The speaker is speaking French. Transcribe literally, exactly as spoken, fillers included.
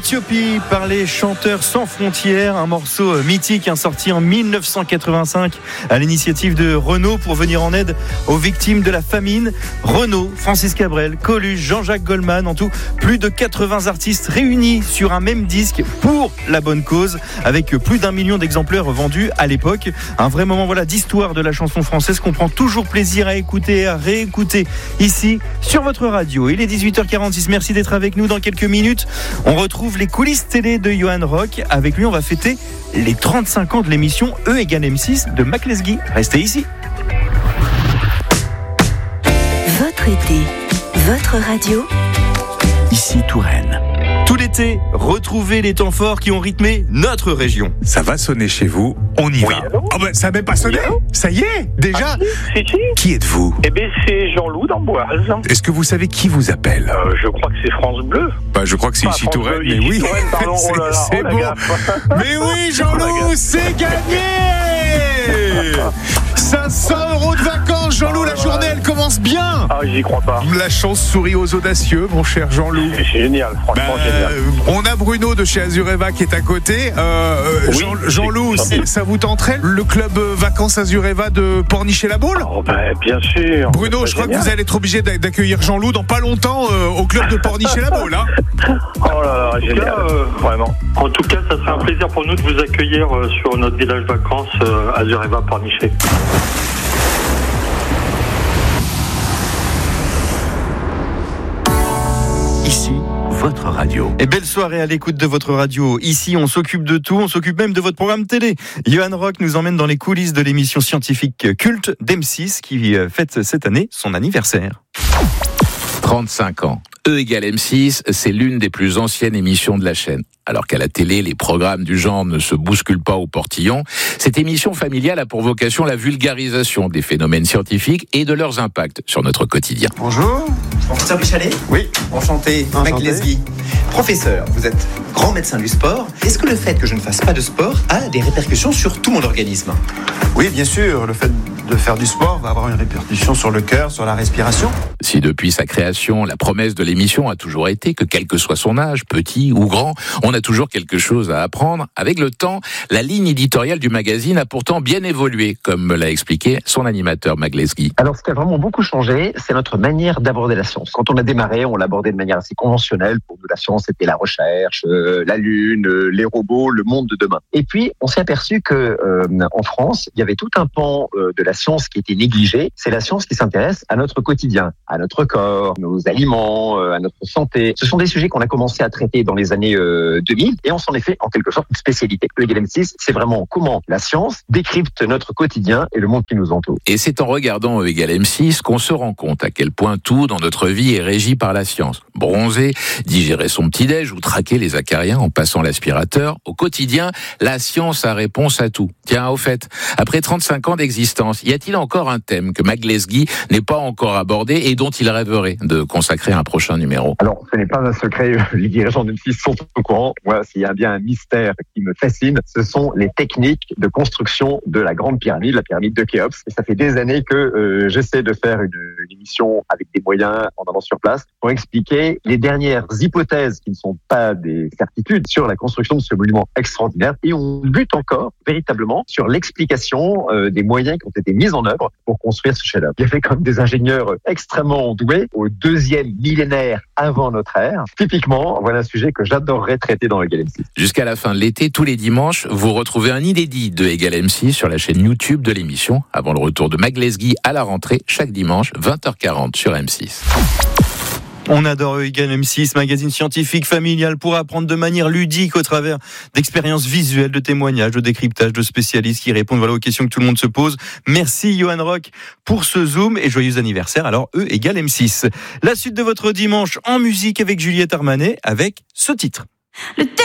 Éthiopie par les Chanteurs Sans Frontières, un morceau mythique hein, sorti en dix-neuf cent quatre-vingt-cinq à l'initiative de Renaud pour venir en aide aux victimes de la famine. Renaud, Francis Cabrel, Coluche, Jean-Jacques Goldman, en tout plus de quatre-vingts artistes réunis sur un même disque pour la bonne cause, avec plus d'un million d'exemplaires vendus à l'époque. Un vrai moment voilà, d'histoire de la chanson française qu'on prend toujours plaisir à écouter et à réécouter ici sur votre radio. Il est dix-huit heures quarante-six, merci d'être avec nous. Dans quelques minutes, on retrouve les coulisses télé de Johan Rock. Avec lui, on va fêter les trente-cinq ans de l'émission E égale M six de Mac Lesguy. Restez ici. Votre été, votre radio. Ici Touraine. Tout l'été, retrouvez les temps forts qui ont rythmé notre région. Ça va sonner chez vous, on y Oui, va. allô Oh ben, ça n'a même pas sonné. Oui, Ça y est, déjà. Ah, si, si. Qui êtes-vous? Eh bien, c'est Jean-Loup d'Amboise. Est-ce que vous savez qui vous appelle? Euh, je crois que c'est France Bleu. Bah, je crois que c'est Pas ici France Touraine, Bleu, mais ici oui. Touraine, pardon, c'est oh là là, c'est oh la bon. gaffe. Mais oui, Jean-Loup, c'est gagné. cinq cents euros de vacances, Jean-Loup, la journée, elle commence bien. Ah, j'y crois pas. La chance sourit aux audacieux, mon cher Jean-Loup. C'est génial, franchement Bah, génial. on a Bruno de chez Azureva qui est à côté. Euh, Oui, Jean, Jean-Loup, c'est- c'est- ça vous tenterait le club euh, vacances Azureva de Pornichet-la-Baule? Oh, bah, bien sûr. Bruno, C'est je crois génial. que vous allez être obligé d'a- d'accueillir Jean-Loup dans pas longtemps euh, au club de Pornichet-la-Baule. Hein. Oh là là, génial. cas, euh, Vraiment. En tout cas, ça serait un plaisir pour nous de vous accueillir euh, sur notre village vacances euh, Azureva Pornichet. Ici, votre radio. Et belle soirée à l'écoute de votre radio. Ici, on s'occupe de tout, on s'occupe même de votre programme télé. Johan Rock nous emmène dans les coulisses de l'émission scientifique culte d'M six qui fête cette année son anniversaire. trente-cinq ans. E égale M six, c'est l'une des plus anciennes émissions de la chaîne. Alors qu'à la télé, les programmes du genre ne se bousculent pas au portillon, cette émission familiale a pour vocation la vulgarisation des phénomènes scientifiques et de leurs impacts sur notre quotidien. Bonjour. Professeur Bichalet ? Oui. Enchanté, Enchanté. Mac Lesguy. Professeur, vous êtes grand médecin du sport. Est-ce que le fait que je ne fasse pas de sport a des répercussions sur tout mon organisme ? Oui, bien sûr. Le fait de faire du sport va avoir une répercussion sur le cœur, sur la respiration. Si depuis sa création, la promesse de l'émission a toujours été que quel que soit son âge, petit ou grand, on a toujours quelque chose à apprendre, avec le temps, la ligne éditoriale du magazine a pourtant bien évolué, comme me l'a expliqué son animateur Mac Lesguy. Alors, ce qui a vraiment beaucoup changé, c'est notre manière d'aborder la science. Quand on a démarré, on l'abordait de manière assez conventionnelle. Pour nous, la science, c'était la recherche, euh, la Lune, euh, les robots, le monde de demain. Et puis, on s'est aperçu que euh, en France, il y avait tout un pan euh, de la science qui était négligé. C'est la science qui s'intéresse à notre quotidien, à notre corps, nos aliments, euh, à notre santé. Ce sont des sujets qu'on a commencé à traiter dans les années euh, deux mille et on s'en est fait en quelque sorte une spécialité. E égale M six, c'est vraiment comment la science décrypte notre quotidien et le monde qui nous entoure. Et c'est en regardant E égale M six qu'on se rend compte à quel point tout dans notre vie est régi par la science. Bronzer, digérer son petit-déj ou traquer les acariens en passant l'aspirateur, au quotidien, la science a réponse à tout. Tiens, au fait, après trente-cinq ans d'existence, y a-t-il encore un thème que Mac Lesguy n'est pas encore abordé et dont il rêverait de consacrer un prochain numéro? Alors, ce n'est pas un secret, les dirigeants d'M six sont au courant. Moi, s'il y a bien un mystère qui me fascine, ce sont les techniques de construction de la grande pyramide, la pyramide de Khéops. Et ça fait des années que euh, j'essaie de faire une, une émission avec des moyens en allant sur place pour expliquer les dernières hypothèses qui ne sont pas des certitudes sur la construction de ce monument extraordinaire. Et on bute encore véritablement sur l'explication euh, des moyens qui ont été mis en œuvre pour construire ce chef-d'œuvre. Il y avait quand même des ingénieurs extrêmement doués au deuxième millénaire avant notre ère. Typiquement, voilà un sujet que j'adorerais traiter dans E égale M six. Jusqu'à la fin de l'été, tous les dimanches, vous retrouvez un inédit de E égale M six sur la chaîne YouTube de l'émission, avant le retour de Mac Lesguy à la rentrée, chaque dimanche, vingt heures quarante sur M six. On adore E égale M six, magazine scientifique familial pour apprendre de manière ludique au travers d'expériences visuelles, de témoignages, de décryptage, de spécialistes qui répondent voilà, aux questions que tout le monde se pose. Merci Johan Rock pour ce zoom et joyeux anniversaire. Alors E égale M six. La suite de votre dimanche en musique avec Juliette Armanet avec ce titre. Le